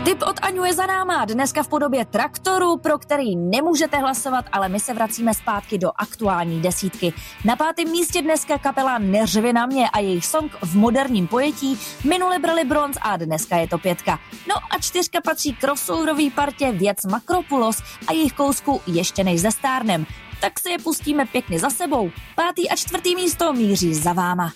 Tip od Aňu je za náma, dneska v podobě traktoru, pro který nemůžete hlasovat, ale my se vracíme zpátky do aktuální desítky. Na 5. místě dneska kapela Neřvi na mě a jejich song v moderním pojetí minule brali bronz a dneska je to 5. No a 4 patří crossoverový partě Věc Makropulos a jejich kousku Ještě než zestárnem. Tak si je pustíme pěkně za sebou. 5. a 4. místo míří za váma.